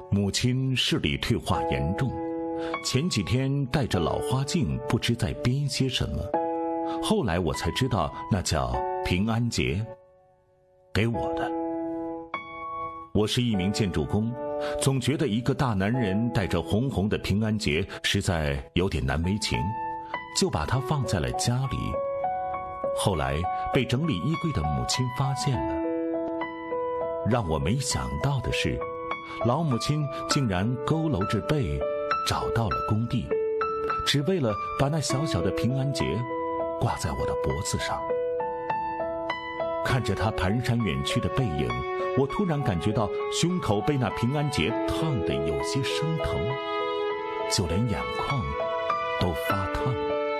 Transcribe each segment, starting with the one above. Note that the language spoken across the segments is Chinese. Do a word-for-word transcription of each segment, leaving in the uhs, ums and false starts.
母亲视力退化严重，前几天戴着老花镜，不知在编些什么。后来我才知道，那叫平安结，给我的。我是一名建筑工，总觉得一个大男人带着红红的平安结实在有点难为情，就把它放在了家里。后来被整理衣柜的母亲发现了。让我没想到的是，老母亲竟然佝偻着背找到了工地，只为了把那小小的平安结挂在我的脖子上。看着她蹒跚远去的背影，我突然感觉到胸口被那平安结烫得有些生疼，就连眼眶都发烫。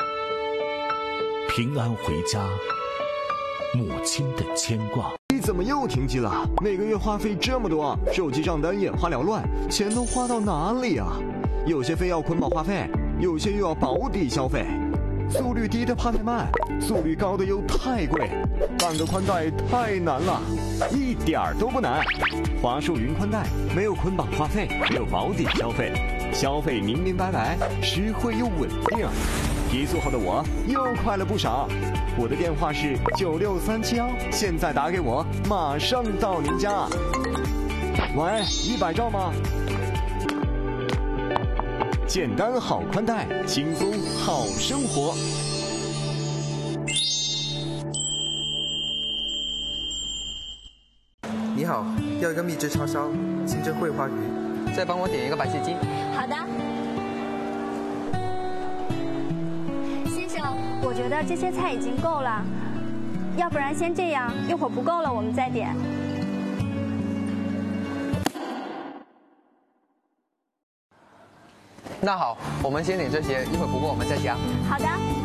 平安回家，母亲的牵挂。 你怎么又停机了？每个月花费这么多，手机账单眼花缭乱，钱都花到哪里啊？有些非要捆绑话费，有些又要保底消费。速率低的怕太慢，速率高的又太贵，办个宽带太难了，一点儿都不难。华硕云宽带没有捆绑话费，没有保底消费，消费明明白白，实惠又稳定。提速后的我又快了不少。我的电话是九六三七幺，现在打给我，马上到您家。喂，一百兆吗？简单好宽带，轻松好生活。 你好，要一个秘制叉烧，清蒸桂花鱼，再帮我点一个白切鸡。 好的。先生，我觉得这些菜已经够了，要不然先这样，一会儿不够了我们再点。 那好，我们先点这些，一会儿不够我们再加。 好的。